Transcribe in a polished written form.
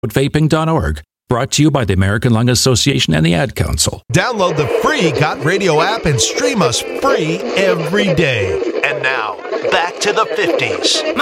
Vaping.org. Brought to you by the American Lung Association and the Ad Council. Download the free Got Radio app and stream us free every day. And now, back to the 50s.